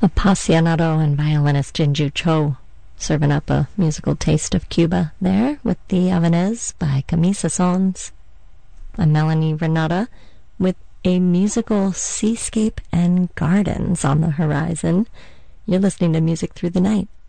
Appassionato and violinist Jinju Cho serving up a musical taste of Cuba there with the Havanese by Camisa Sons. I'm Melanie Renata with a musical seascape and gardens on the horizon. You're listening to Music Through the Night